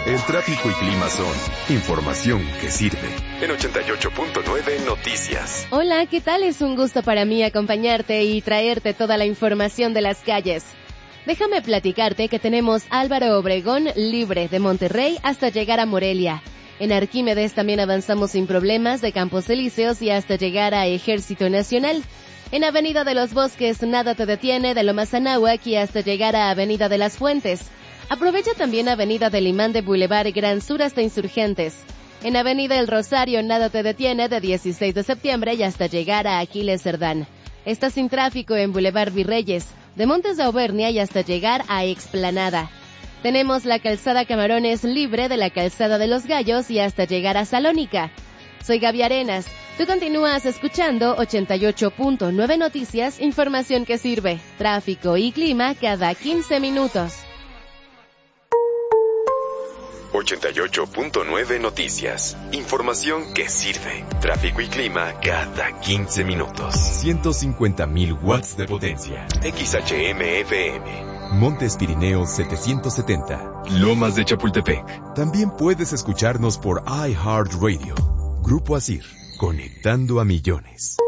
El tráfico y clima son información que sirve. En 88.9 Noticias. Hola, ¿qué tal? Es un gusto para mí acompañarte y traerte toda la información de las calles. Déjame platicarte que tenemos Álvaro Obregón libre de Monterrey hasta llegar a Morelia. En Arquímedes también avanzamos sin problemas de Campos Elíseos y hasta llegar a Ejército Nacional. En Avenida de los Bosques nada te detiene de Lomas Anáhuac y hasta llegar a Avenida de las Fuentes. Aprovecha también Avenida del Imán de Boulevard Gran Sur hasta Insurgentes. En Avenida El Rosario nada te detiene de 16 de septiembre y hasta llegar a Aquiles Cerdán. Está sin tráfico en Boulevard Virreyes, de Montes de Auvernia y hasta llegar a Explanada. Tenemos la calzada Camarones libre de la calzada de los Gallos y hasta llegar a Salónica. Soy Gaby Arenas. Tú continúas escuchando 88.9 Noticias, información que sirve, tráfico y clima cada 15 minutos. 88.9 Noticias. Información que sirve. Tráfico y clima cada 15 minutos. 150,000 watts de potencia. XHM-FM. Montes Pirineos 770. Lomas de Chapultepec. También puedes escucharnos por iHeartRadio. Grupo Asir. Conectando a millones.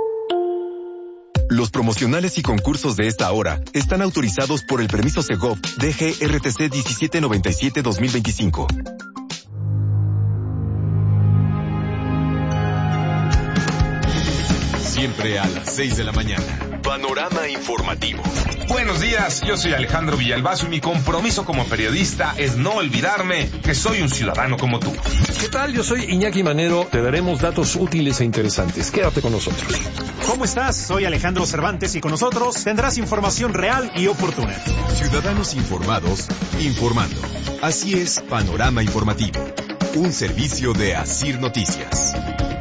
Los promocionales y concursos de esta hora están autorizados por el permiso Segov DGRTC 1797-2025. Siempre a las 6 de la mañana. Panorama informativo. Buenos días, yo soy Alejandro Villalbazo y mi compromiso como periodista es no olvidarme que soy un ciudadano como tú. ¿Qué tal? Yo soy Iñaki Manero. Te daremos datos útiles e interesantes. Quédate con nosotros. ¿Cómo estás? Soy Alejandro Cervantes y con nosotros tendrás información real y oportuna. Ciudadanos informados, informando. Así es Panorama Informativo. Un servicio de Asir Noticias.